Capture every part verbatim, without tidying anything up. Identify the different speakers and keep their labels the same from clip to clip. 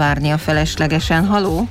Speaker 1: várnia feleslegesen. Haló?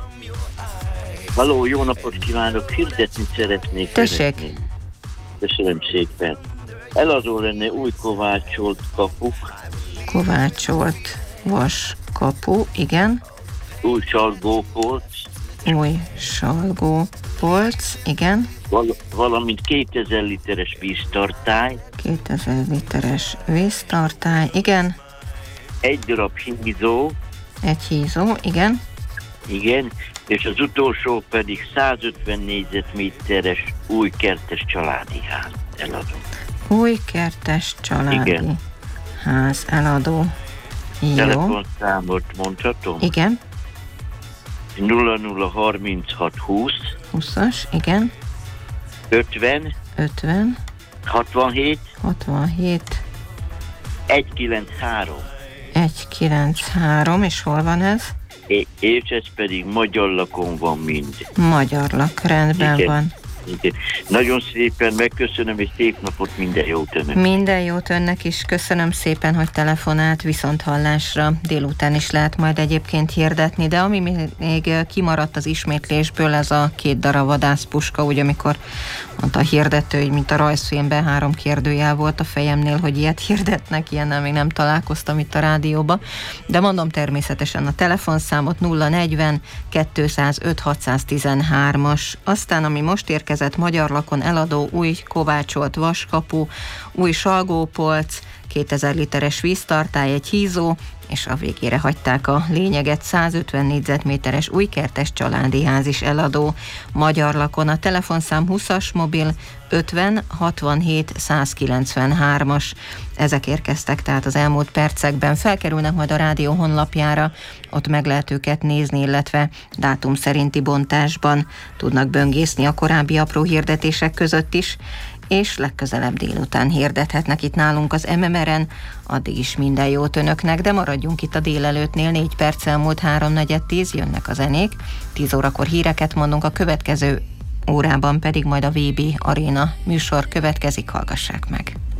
Speaker 2: Haló, jó napot kívánok, hirdetni szeretnék.
Speaker 1: Tessék.
Speaker 2: Szeretnék. Köszönöm szépen. Eladó lenne új kovácsolt kapu.
Speaker 1: Kovácsolt vas kapu, igen.
Speaker 2: Új salgópolc.
Speaker 1: Új salgópolc, igen.
Speaker 2: Val- valamint kétezer literes víztartály.
Speaker 1: kétezer literes víztartály, igen.
Speaker 2: Egy darab hízó.
Speaker 1: Egy hízó, igen.
Speaker 2: Igen. És az utolsó pedig százötven négyzetméteres új kertes családi ház eladó.
Speaker 1: Új kertes családi
Speaker 2: Igen.
Speaker 1: ház eladó. Jó.
Speaker 2: Telefonszámot mondhatom?
Speaker 1: Igen.
Speaker 2: nulla nulla harminchat húsz
Speaker 1: húszas, igen.
Speaker 2: ötven
Speaker 1: ötven
Speaker 2: hatvanhét
Speaker 1: hatvanhét
Speaker 2: százkilencvenhárom.
Speaker 1: százkilencvenhárom, és hol van ez?
Speaker 2: É- és ez pedig magyar lakon van mind.
Speaker 1: Magyar lak, rendben
Speaker 2: Igen.
Speaker 1: van.
Speaker 2: Igen. Nagyon szépen megköszönöm, és szép napot, minden jót önnek.
Speaker 1: Minden jót önnek is, köszönöm szépen, hogy telefonált, viszont hallásra. Délután is lehet majd egyébként hirdetni, de ami még kimaradt az ismétlésből, ez a két darab vadászpuska, úgy amikor mondta a hirdető, hogy mint a rajzfilmben három kérdőjel volt a fejemnél, hogy ilyet hirdetnek, ilyennel még nem találkoztam itt a rádióba. De mondom természetesen a telefonszámot nulla negyven kétszázöt hatszáztizenhármas. Aztán, ami most érkezett, magyar lakon eladó új kovácsolt vaskapu, új salgópolc, kétezer literes víztartály, egy hízó, és a végére hagyták a lényeget, százötven négyzetméteres új kertes családi ház is eladó magyar lakon. A telefonszám húszas, mobil ötven hatvanhét százkilencvenhármas. Ezek érkeztek tehát az elmúlt percekben. Felkerülnek majd a rádió honlapjára, ott meg lehet őket nézni, illetve dátum szerinti bontásban tudnak böngészni a korábbi apró hirdetések között is, és legközelebb délután hirdethetnek itt nálunk az em em er-en. Addig is minden jót önöknek, de maradjunk itt a délelőttnél, négy perccel múlt háromnegyed tíz, jönnek a zenék, tíz órakor híreket mondunk, a következő órában pedig majd a vé bé Aréna műsor következik, hallgassák meg.